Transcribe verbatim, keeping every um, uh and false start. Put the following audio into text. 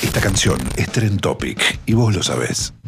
Esta canción es Trend Topic y vos lo sabés.